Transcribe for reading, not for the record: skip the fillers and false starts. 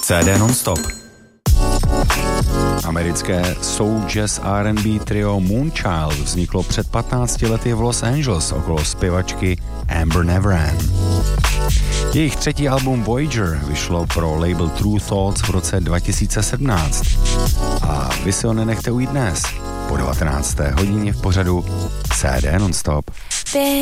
CD non-stop. Americké soul jazz R&B trio Moonchild vzniklo před 15 lety v Los Angeles okolo zpěvačky Amber Neverend. Jejich třetí album Voyager vyšlo pro label True Thoughts v roce 2017. A vy si ho nenechte ujít dnes po 19. hodině v pořadu CD non-stop.